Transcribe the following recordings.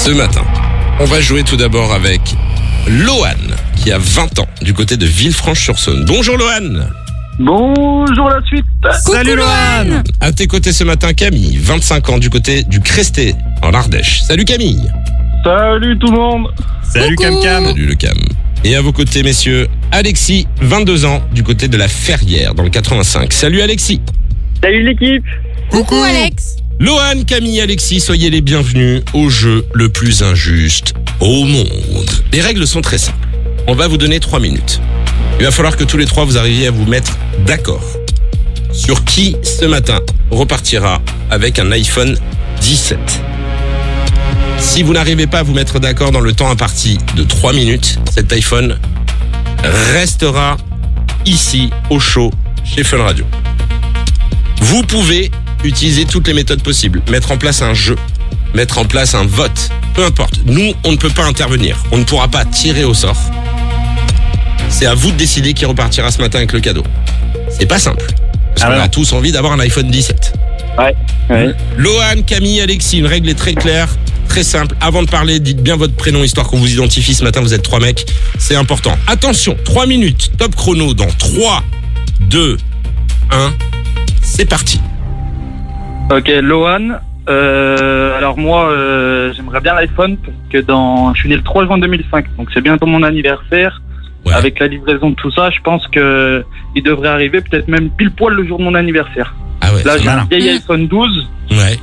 Ce matin, on va jouer tout d'abord avec Lohan, qui a 20 ans, du côté de Villefranche-sur-Saône. Bonjour Lohan. Bonjour la suite. Salut Lohan. À tes côtés ce matin, Camille, 25 ans, du côté du Cresté, en Ardèche. Salut Camille. Salut tout le monde. Salut Coucou. Cam. Salut le Cam. Et à vos côtés, messieurs, Alexis, 22 ans, du côté de la Ferrière, dans le 85. Salut Alexis. Salut l'équipe. Coucou Alex. Lohan, Camille, Alexis, soyez les bienvenus au jeu le plus injuste au monde. Les règles sont très simples. On va vous donner 3 minutes. Il va falloir que tous les trois vous arriviez à vous mettre d'accord sur qui, ce matin, repartira avec un iPhone 17. Si vous n'arrivez pas à vous mettre d'accord dans le temps imparti de 3 minutes, cet iPhone restera ici, au show, chez Fun Radio. Vous pouvez utiliser toutes les méthodes possibles, mettre en place un jeu, mettre en place un vote, peu importe. Nous, on ne peut pas intervenir, on ne pourra pas tirer au sort. C'est à vous de décider qui repartira ce matin avec le cadeau. C'est pas simple, parce qu'on a tous envie d'avoir un iPhone 17. Ouais. Lohan, Camille, Alexis, une règle est très claire, très simple. Avant de parler, dites bien votre prénom, histoire qu'on vous identifie. Ce matin, vous êtes 3 mecs, c'est important. Attention, 3 minutes, top chrono dans 3, 2, 1, c'est parti. Ok, Lohan. Alors moi, j'aimerais bien l'iPhone parce que je suis né le 3 juin 2005, donc c'est bientôt mon anniversaire. Ouais. Avec la livraison de tout ça, je pense que il devrait arriver peut-être même pile poil le jour de mon anniversaire. Ah ouais, Là, c'est j'ai un malin. vieil iPhone 12. Ouais.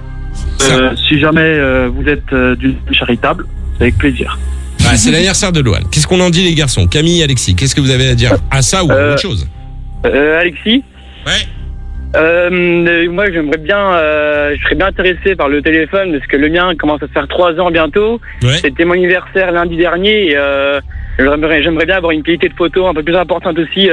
Si jamais vous êtes d'une charitable, c'est avec plaisir. Ouais, c'est l'anniversaire de Lohan. Qu'est-ce qu'on en dit les garçons? Camille, Alexis, qu'est-ce que vous avez à dire à ça ou à autre chose? Alexis, Ouais. moi j'aimerais bien, je serais bien intéressé par le téléphone parce que le mien commence à faire 3 ans bientôt. Ouais. C'était mon anniversaire lundi dernier et j'aimerais bien avoir une qualité de photo un peu plus importante aussi